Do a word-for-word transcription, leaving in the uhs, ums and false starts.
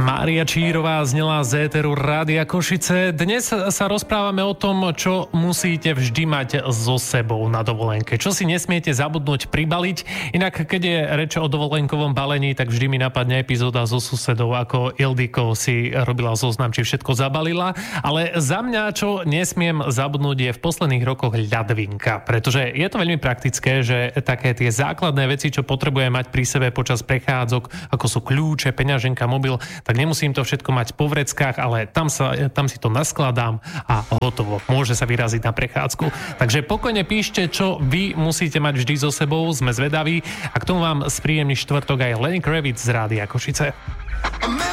Mária Čírová znela z éteru Rádia Košice. Dnes sa rozprávame o tom, čo musíte vždy mať so sebou na dovolenke. Čo si nesmiete zabudnúť pribaliť. Inak, keď je reč o dovolenkovom balení, tak vždy mi napadne epizóda so susedou, ako Ildiko si robila zoznam, či všetko zabalila. Ale za mňa, čo nesmiem zabudnúť, je v posledných rokoch ľadvinka. Pretože je to veľmi praktické, že také tie základné veci, čo potrebujem mať pri sebe počas prechádzok, ako sú kľúče, peňaženka, mobil, tak nemusím to všetko mať po vreckách, ale tam, sa, tam si to naskladám a hotovo. Môže sa vyraziť na prechádzku. Takže pokojne píšte, čo vy musíte mať vždy so sebou. Sme zvedaví. A k tomu vám spríjemný štvrtok aj Lenny Kravitz z Rádia Košice.